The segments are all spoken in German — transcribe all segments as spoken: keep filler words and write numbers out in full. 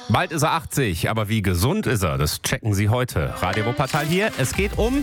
Bald ist er achtzig, aber wie gesund ist er? Das checken Sie heute. Radio Wuppertal hier. Es geht um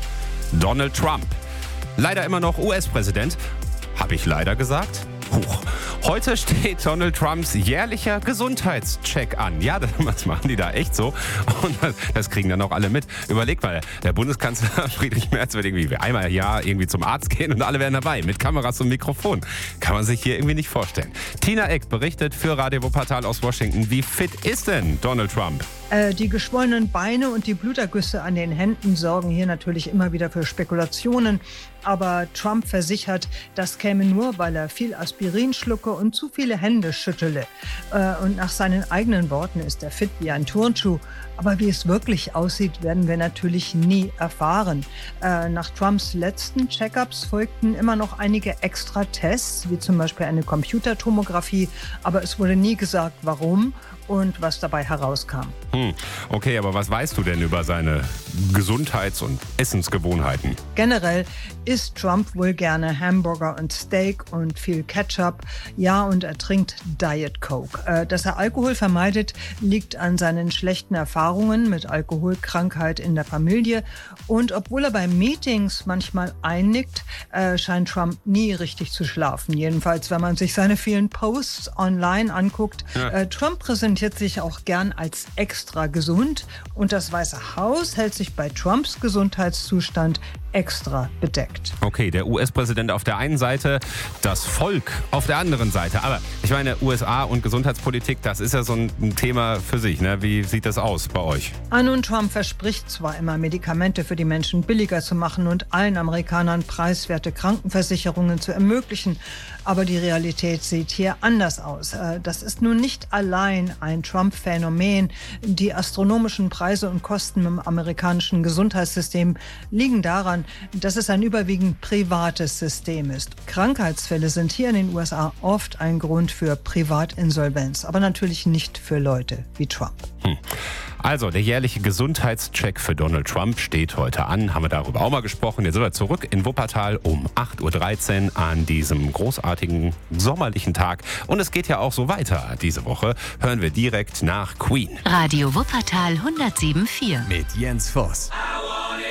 Donald Trump. Leider immer noch U S-Präsident. Habe ich leider gesagt? Huch. Heute steht Donald Trumps jährlicher Gesundheitscheck an. Ja, das machen die da echt so. Und das, das kriegen dann auch alle mit. Überleg mal, der Bundeskanzler Friedrich Merz wird irgendwie einmal im Jahr irgendwie zum Arzt gehen und alle werden dabei mit Kameras und Mikrofon. Kann man sich hier irgendwie nicht vorstellen. Tina Eck berichtet für Radio Wuppertal aus Washington. Wie fit ist denn Donald Trump? Äh, die geschwollenen Beine und die Blutergüsse an den Händen sorgen hier natürlich immer wieder für Spekulationen. Aber Trump versichert, das käme nur, weil er viel Aspirin schlucke und zu viele Hände schüttele. Äh, und nach seinen eigenen Worten ist er fit wie ein Turnschuh. Aber wie es wirklich aussieht, werden wir natürlich nie erfahren. Äh, nach Trumps letzten Check-ups folgten immer noch einige extra Tests, wie zum Beispiel eine Computertomographie. Aber es wurde nie gesagt, warum und was dabei herauskam. Hm, okay, aber was weißt du denn über seine Gesundheits- und Essensgewohnheiten? Generell isst Trump wohl gerne Hamburger und Steak und viel Ketchup. Ja, und er trinkt Diet Coke. Äh, dass er Alkohol vermeidet, liegt an seinen schlechten Erfahrungen mit Alkoholkrankheit in der Familie. Und obwohl er bei Meetings manchmal einnickt, äh, scheint Trump nie richtig zu schlafen. Jedenfalls, wenn man sich seine vielen Posts online anguckt. Ja. Äh, Trump präsentiert sich auch gern als extra gesund. Und das Weiße Haus hält sich bei Trumps Gesundheitszustand extra bedeckt. Okay, der U S-Präsident auf der einen Seite, das Volk auf der anderen Seite. Aber ich meine, U S A und Gesundheitspolitik, das ist ja so ein Thema für sich. Ne? Wie sieht das aus bei euch? Ah, nun, Trump verspricht zwar immer, Medikamente für die Menschen billiger zu machen und allen Amerikanern preiswerte Krankenversicherungen zu ermöglichen. Aber die Realität sieht hier anders aus. Das ist nun nicht allein ein Trump-Phänomen. Die astronomischen Preise und Kosten im amerikanischen Gesundheitssystem liegen daran, dass es ein überwiegend privates System ist. Krankheitsfälle sind hier in den U S A oft ein Grund für Privatinsolvenz, aber natürlich nicht für Leute wie Trump. Hm. Also, der jährliche Gesundheitscheck für Donald Trump steht heute an. Haben wir darüber auch mal gesprochen. Jetzt sind wir zurück in Wuppertal um acht Uhr dreizehn an diesem großartigen sommerlichen Tag. Und es geht ja auch so weiter. Diese Woche hören wir direkt nach Queen. Radio Wuppertal hundertsieben Komma vier mit Jens Voss.